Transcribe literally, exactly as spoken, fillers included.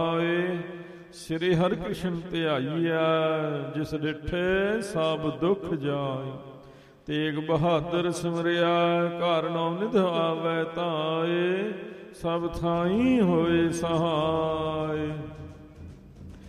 ਸ੍ਰੀ ਹਰਿ ਕ੍ਰਿਸ਼ਨ ਧਿਆਈਐ ਜਿਸ ਡਿਠੇ ਸਭ ਦੁਖ ਜਾਏ। ਤੇਗ ਬਹਾਦਰ ਸਿਮਰਿਆ ਘਰ ਨੌ ਨਿਧ ਆਵੈ ਧਾਏ। ਸਭ ਥਾਈ ਹੋਏ ਸਹਾਏ।